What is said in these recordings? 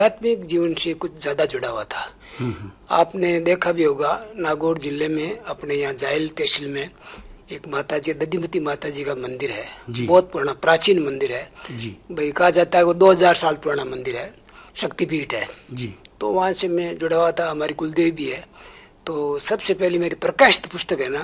आध्यात्मिक जीवन से कुछ ज्यादा जुड़ा हुआ था। आपने देखा भी होगा, नागौर जिले में अपने यहाँ जायल तहसील में एक माता जी, दधिमती माता जी का मंदिर है। बहुत पुराना प्राचीन मंदिर है भाई, कहा जाता है वो 2000 साल पुराना मंदिर है, शक्तिपीठ है जी। तो वहाँ से मैं जुड़ा हुआ था, हमारी कुलदेवी भी है। तो सबसे पहले मेरी प्रकाशित पुस्तक है ना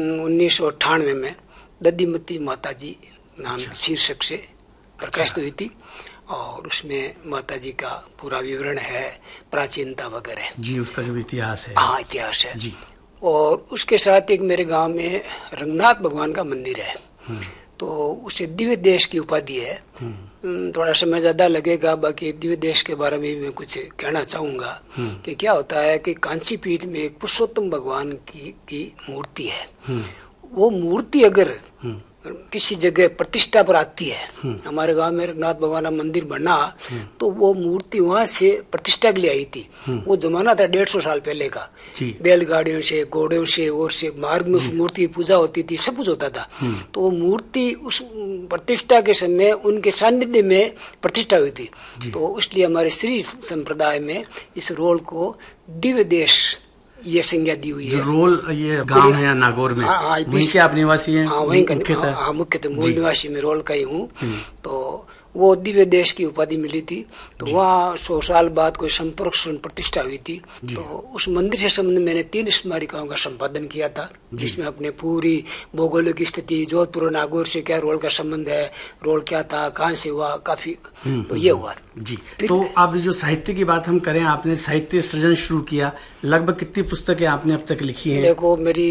1998 में दधिमती माता जी नाम शीर्षक से प्रकाशित हुई थी, और उसमें माता जी का पूरा विवरण है, प्राचीनता वगैरह जी, उसका जो इतिहास है। हाँ, इतिहास है जी। और उसके साथ एक मेरे गांव में रंगनाथ भगवान का मंदिर है, तो उसे दिव्य देश की उपाधि है। थोड़ा समय ज्यादा लगेगा, बाकी दिव्य देश के बारे में मैं कुछ कहना चाहूंगा कि क्या होता है कि कांची पीठ में एक पुरुषोत्तम भगवान की मूर्ति है। वो मूर्ति अगर किसी जगह प्रतिष्ठा पर आती है, हमारे गांव में रघुनाथ भगवान का मंदिर बना तो वो मूर्ति वहां से प्रतिष्ठा के लिए आई थी। वो जमाना था 150 साल पहले का, बैलगाड़ियों से, घोड़ों से और से मार्ग में उस मूर्ति की पूजा होती थी, सब कुछ होता था। तो वो मूर्ति उस प्रतिष्ठा के समय उनके सानिध्य में प्रतिष्ठा हुई थी। तो इसलिए हमारे श्री संप्रदाय में इस रोल को दिव्य देश ये संज्ञा दी हुई है। रोल ये गांव है या नागौर में, वहीं के आप निवासी हैं? हाँ, वहीं का मुख्यतः मूल निवासी में रोल का ही हूँ। तो वो दिव्य देश की उपाधि मिली थी। तो वहाँ 100 साल बाद कोई संपर्क प्रतिष्ठा हुई थी। तो उस मंदिर से संबंध मैंने 3 स्मारिकाओं का संपादन किया था, जिसमें अपने पूरी भौगोलिक स्थिति, जोधपुर और नागौर से क्या रोल का संबंध है, रोल क्या था, कहाँ से हुआ, काफी तो ये हुआ जी। तो आप जो साहित्य की बात हम करें, आपने साहित्य सृजन शुरू किया, लगभग कितनी पुस्तकें आपने अब तक लिखी हैं? देखो, मेरी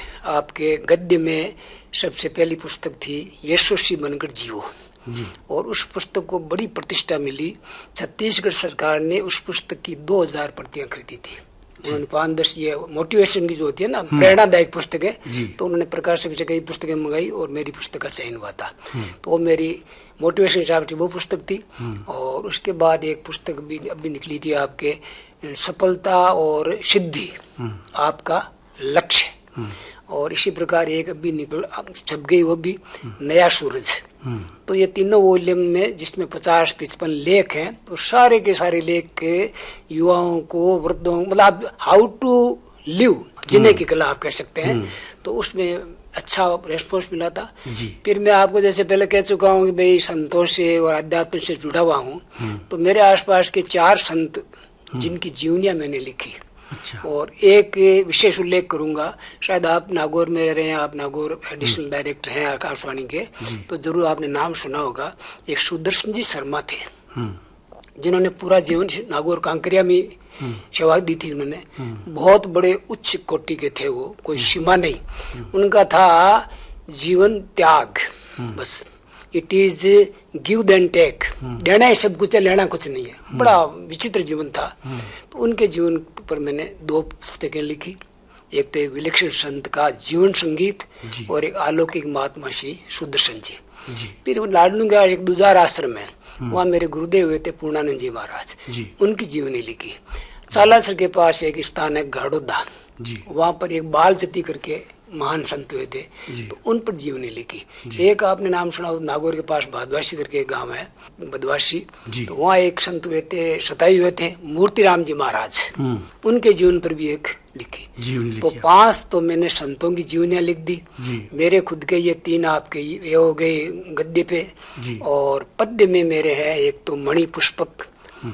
आपके गद्य में सबसे पहली पुस्तक थी यशस्वी बनकर जियो, और उस पुस्तक को बड़ी प्रतिष्ठा मिली। छत्तीसगढ़ सरकार ने उस पुस्तक की 2000 प्रतियां खरीदी थी। उन्होंने 5-10 ये मोटिवेशन की जो होती है ना, प्रेरणादायक पुस्तकें, तो उन्होंने प्रकाशक से कई पुस्तकें मंगाई और मेरी पुस्तक का चयन हुआ था। तो वो मेरी मोटिवेशन हिसाब से वो पुस्तक थी। और उसके बाद एक पुस्तक भी अभी निकली थी आपके, सफलता और सिद्धि आपका लक्ष्य, और इसी प्रकार एक अभी छप गई, वो भी नया सूरज। तो ये तीनों वॉल्यूम में, जिसमें 50-55 लेख हैं, तो सारे के सारे लेख के युवाओं को, वृद्धों, मतलब हाउ टू लिव, जीने की कला आप कह सकते हैं। तो उसमें अच्छा रेस्पॉन्स मिला था। फिर मैं आपको जैसे पहले कह चुका हूँ कि भाई संतों से और अध्यात्म से जुड़ा हुआ हूँ। तो मेरे आसपास के 4 संत जिनकी जीवनियां मैंने लिखी। और एक विशेष उल्लेख करूंगा, शायद आप नागौर में रह रहे हैं, आप नागौर एडिशनल डायरेक्टर हैं आकाशवाणी के, तो जरूर आपने नाम सुना होगा। एक सुदर्शन जी शर्मा थे, जिन्होंने पूरा जीवन नागौर कांकरिया में सेवा दी थी। उन्होंने बहुत बड़े उच्च कोटि के थे, वो कोई सीमा नहीं। उनका था जीवन त्याग, बस it is give then take, देना ही सब कुछ है, लेना कुछ नहीं है। बड़ा विचित्र जीवन था। तो उनके जीवन पर मैंने 2 पुस्तकें लिखी। एक तो एक विलक्षण संत का जीवन संगीत, और एक अलौकिक महात्मा श्री सुदर्शन जी। फिर लाडनू का एक दुजार आश्रम है, वहाँ मेरे गुरुदेव हुए थे पूर्णानंद जी महाराज, उनकी जीवनी लिखी। सालासर के पास एक स्थान है गाड़ोदा, वहाँ पर एक बाल जती करके महान संत हुए थे, तो उन पर जीवनी लिखी। एक आपने नाम सुना, नागौर के पास भादवासी करके एक गांव है, बदवासी, तो वहाँ एक संत हुए थे, शतायु हुए थे, मूर्तिराम जी महाराज, उनके जीवन पर भी एक लिखी। तो 5 तो मैंने संतों की जीवनियां लिख दी। मेरे खुद के ये 3 आपके ये हो गए गद्य पे। और पद्य में मेरे है एक तो मणि पुष्पक,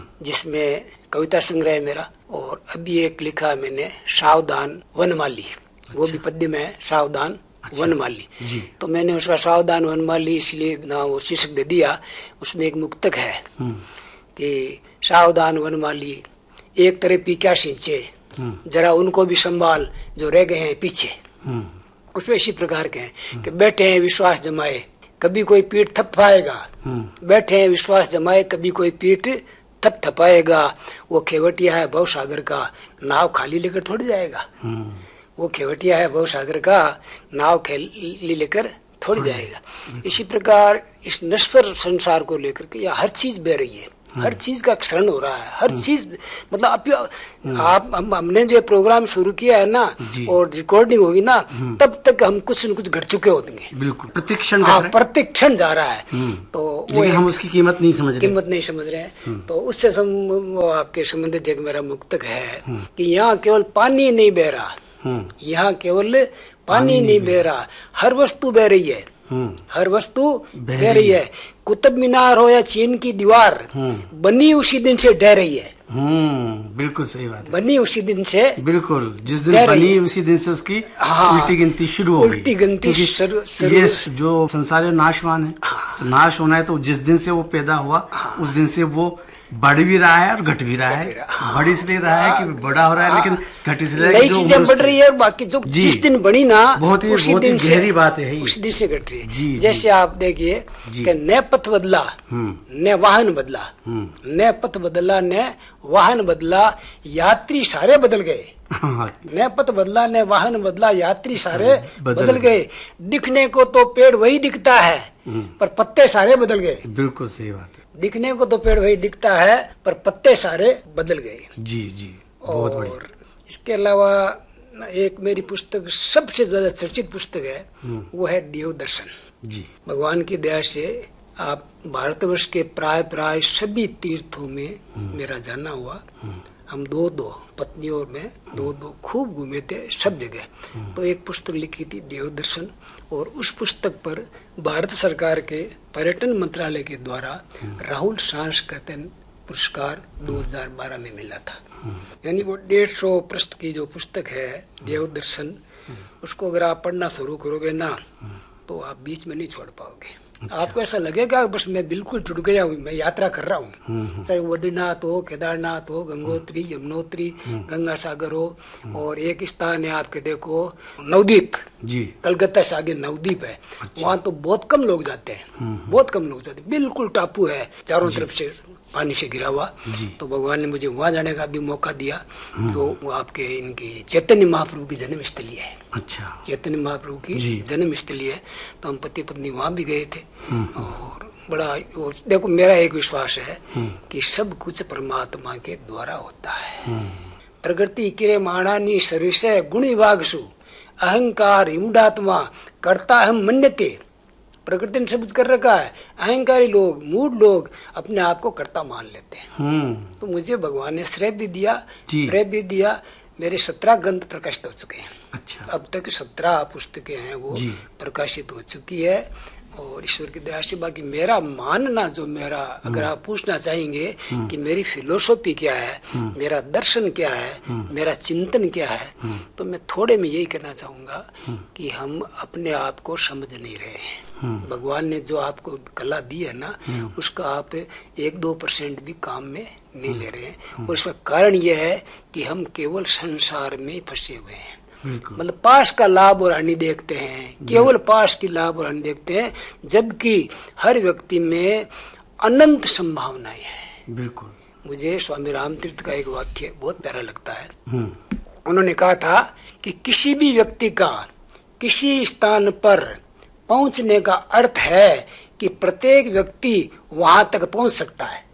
जिसमें कविता संग्रह है मेरा, और अभी एक लिखा मैंने सावधान वनमाली, वो भी पद्य में है, सावधान वनमाली। तो मैंने उसका सावधान वनमाली इसलिए ना वो शीर्षक दे दिया। उसमें एक मुक्तक है कि सावधान वनमाली, एक तरह पीका सिंचे, जरा उनको भी संभाल जो रह गए हैं पीछे। उसमें इसी प्रकार के हैं कि बैठे हैं विश्वास जमाए, कभी कोई पीठ थपथपाएगा, बैठे हैं विश्वास जमाए, कभी कोई पीठ थपथपाएगा। वो खेवटिया है भव सागर का, नाव खाली लेकर थोड़ी जाएगा। वो खेवटिया है भव सागर का, नाव खाली लेकर थोड़ी जाएगा। इसी प्रकार इस नश्वर संसार को लेकर के या हर चीज बह रही है, हर चीज का क्षरण हो रहा है, हर चीज मतलब हमने जो प्रोग्राम शुरू किया है ना और रिकॉर्डिंग होगी ना, तब तक हम कुछ न कुछ घट चुके होते हैं। बिल्कुल प्रतिक्षण प्रतिक्षण जा रहा है। तो वो हम उसकी कीमत नहीं समझ रहे हैं। तो उससे वो आपके संबंधित एक मेरा मुक्तक है कि यहाँ केवल पानी नहीं बह रहा, यहाँ केवल पानी नहीं बह रहा, हर वस्तु बह रही है, हर वस्तु बह रही है। कुतुब मीनार हो या चीन की दीवार, बनी उसी दिन से ढह रही है। बिल्कुल सही बात है, बनी उसी दिन से, बिल्कुल जिस दिन बनी उसी दिन से उसकी उल्टी गिनती शुरू हो गई। उल्टी गिनती ये जो संसार नाशवान है, नाश होना है, तो जिस दिन से वो पैदा हुआ उस दिन से वो बढ़ भी रहा है और घट भी रहा है। बढ़ इसलिए रहा है कि बड़ा हो रहा है, लेकिन घट इसलिए नई चीजें बढ़ रही है, बाकी जो जिस दिन बनी ना बहुत ही गहरी बात है, उसी दिन से घट रही है। जैसे आप देखिए कि न पथ बदला न वाहन बदला, न पथ बदला न वाहन बदला, यात्री सारे बदल गए। न पथ बदला न वाहन बदला, यात्री सारे बदल गए। दिखने को तो पेड़ वही दिखता है, पर पत्ते सारे बदल गए। बिल्कुल सही बात है, दिखने को तो पेड़ वही दिखता है, पर पत्ते सारे बदल गए। जी बहुत बढ़िया। और इसके अलावा एक मेरी पुस्तक सबसे ज्यादा चर्चित पुस्तक है, वो है देव दर्शन। भगवान की दया से आप भारतवर्ष के प्राय सभी तीर्थों में मेरा जाना हुआ। हम दो पत्नी और मैं दो खूब घूमे थे सब जगह। तो एक पुस्तक लिखी थी देव दर्शन, और उस पुस्तक पर भारत सरकार के पर्यटन मंत्रालय के द्वारा राहुल सांस्कृतिक पुरस्कार 2012 में मिला था। यानी वो 150 पृष्ठ की जो पुस्तक है देव दर्शन, उसको अगर आप पढ़ना शुरू करोगे ना तो आप बीच में नहीं छोड़ पाओगे। आपको ऐसा लगेगा बस मैं बिल्कुल जुड़ गया हूँ, मैं यात्रा कर रहा हूँ। चाहे वो बद्रीनाथ हो, केदारनाथ हो, गंगोत्री, यमुनोत्री, गंगा सागर हो, और एक स्थान है आपके देखो नवद्वीप, कलकत्ता से आगे नवद्वीप है। वहाँ तो बहुत कम लोग जाते हैं, बहुत कम लोग जाते हैं। बिल्कुल टापू है, चारों तरफ से पानी से घिरा हुआ। तो भगवान ने मुझे वहाँ जाने का भी मौका दिया। तो वो आपके इनकी चैतन्य महाप्रभु की जन्मस्थली है। अच्छा, चैतन्य महाप्रभु की जन्मस्थली है। तो हम पति पत्नी वहाँ भी गए थे। और बड़ा देखो, मेरा एक विश्वास है कि सब कुछ परमात्मा के द्वारा होता है। प्रकृति किरे माणानी सर्विसे गुण विभागसु अहंकार इमुडात्मा करता हम मन्यते। प्रकृति ने शब्द कर रखा है, अहंकारी लोग, मूढ़ लोग अपने आप को कर्ता मान लेते हैं। तो मुझे भगवान ने श्रेय भी दिया, प्रेय भी दिया। मेरे 17 ग्रंथ प्रकाशित हो चुके हैं। अच्छा, अब तक 17 पुस्तकें हैं वो प्रकाशित हो चुकी है। और ईश्वर की दया से बाकी मेरा मानना, जो मेरा अगर आप पूछना चाहेंगे कि मेरी फिलोसॉफी क्या है, मेरा दर्शन क्या है, मेरा चिंतन क्या है, तो मैं थोड़े में यही कहना चाहूंगा कि हम अपने आप को समझ नहीं रहे हैं। भगवान ने जो आपको कला दी है ना, उसका आप 1-2% भी काम में नहीं ले रहे हैं। और इसका कारण यह है कि हम केवल संसार में फंसे हुए हैं। मतलब पास का लाभ और हानि देखते हैं, केवल पास की लाभ और हानि देखते हैं, जबकि हर व्यक्ति में अनंत संभावनाएं हैं। बिल्कुल। मुझे स्वामी रामतीर्थ का एक वाक्य बहुत प्यारा लगता है। उन्होंने कहा था कि किसी भी व्यक्ति का किसी स्थान पर पहुंचने का अर्थ है कि प्रत्येक व्यक्ति वहां तक पहुंच सकता है।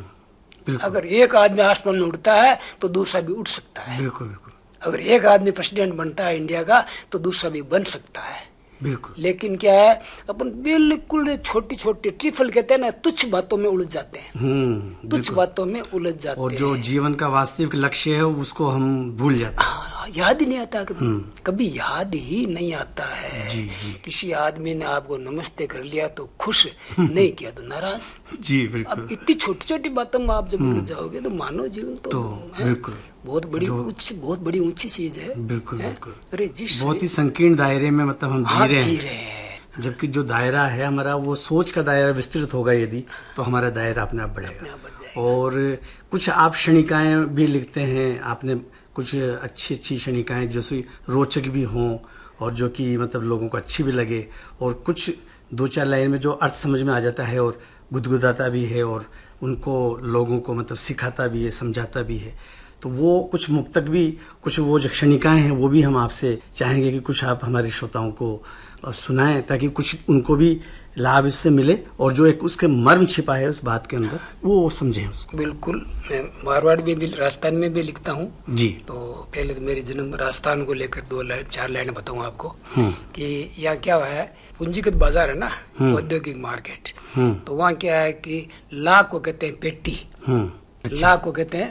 अगर एक आदमी आसमान में उड़ता है तो दूसरा भी उड़ सकता है। बिल्कुल। अगर एक आदमी प्रेसिडेंट बनता है इंडिया का तो दूसरा भी बन सकता है। बिल्कुल। लेकिन क्या है, अपन बिल्कुल छोटी छोटी ट्रिफल कहते हैं ना, तुच्छ बातों में उलझ जाते हैं। तुच्छ बातों में उलझ जाते हैं, और जो जीवन का वास्तविक लक्ष्य है उसको हम भूल जाते हैं। याद ही नहीं आता कभी याद ही नहीं आता है। किसी आदमी ने आपको नमस्ते कर लिया तो खुश, नहीं किया तो नाराज। जी बिल्कुल। अब इतनी छोटी छोटी बातों में आप जब उलझ जाओगे तो मानव जीवन तो बिल्कुल बहुत बड़ी ऊंची चीज है। बिल्कुल बिल्कुल। अरे जिस बहुत ही संकीर्ण दायरे में मतलब हम जी रहे हैं, जबकि जो दायरा है हमारा, वो सोच का दायरा विस्तृत होगा यदि, तो हमारा दायरा अपने आप बढ़ेगा। और कुछ आप क्षणिकाएं भी लिखते हैं, आपने कुछ अच्छी क्षणिकाएं जो रोचक भी हों और जो कि मतलब लोगों को अच्छी भी लगे, और कुछ 2-4 लाइन में जो अर्थ समझ में आ जाता है और गुदगुदाता भी है और उनको लोगों को मतलब सिखाता भी है, समझाता भी है। तो वो कुछ मुक्तक भी, कुछ वो जो क्षणिकाएं हैं वो भी हम आपसे चाहेंगे कि कुछ आप हमारे श्रोताओं को सुनाएं, ताकि कुछ उनको भी लाभ इससे मिले और जो एक उसके मर्म छिपा है उस बात के अंदर वो समझे उसको। बिल्कुल, मैं मारवाड़ में भी, राजस्थान में भी लिखता हूँ जी। तो पहले तो मेरे जन्म राजस्थान को लेकर 4 लाइन बताऊँ आपको कि यहाँ क्या हुआ है, पूंजीगत बाजार है ना, औद्योगिक मार्केट, तो वहाँ क्या है कि ला को कहते हैं पेटी, ला को कहते हैं